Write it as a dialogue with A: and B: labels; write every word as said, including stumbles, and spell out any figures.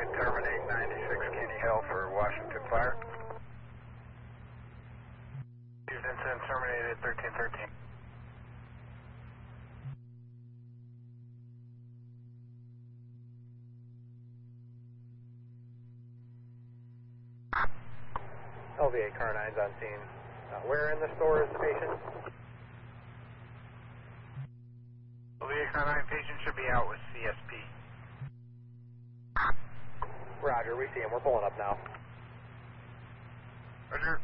A: terminate ninety-six Kitty Hill for Washington Fire. Incident terminated thirteen thirteen.
B: L V A car nine's on scene. Uh, where in the store is the patient?
A: L V A car nine patient should be out with C S P.
B: Roger, we see him. We're pulling up now.
A: Roger.